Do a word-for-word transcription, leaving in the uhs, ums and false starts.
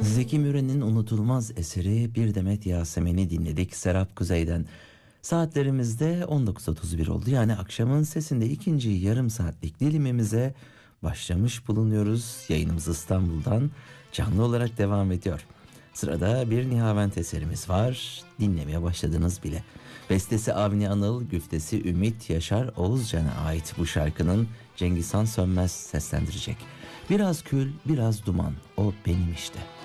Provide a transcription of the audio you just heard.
Zeki Müren'in unutulmaz eseri Bir Demet Yasemen'i dinledik Serap Kuzey'den. Saatlerimizde on dokuz otuz bir oldu. Yani akşamın sesinde ikinci yarım saatlik dilimimize başlamış bulunuyoruz. Yayınımız İstanbul'dan canlı olarak devam ediyor. Sırada bir Nihavent eserimiz var. Dinlemeye başladınız bile. Bestesi Avni Anıl, güftesi Ümit Yaşar Oğuzcan'a ait bu şarkının Cengizhan Sönmez seslendirecek. Biraz kül, biraz duman, o benim işte.